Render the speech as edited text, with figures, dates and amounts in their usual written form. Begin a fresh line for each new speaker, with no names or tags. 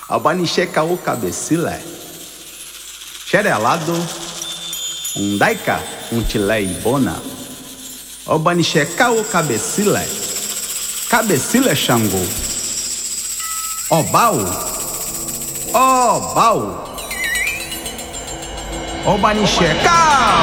Abanixeca o cabecilé. Xerelado, daika, tilé e bona. Abanixeca o cabecilé. Cabecilé Xangô. Obau, obau. Abanixeca.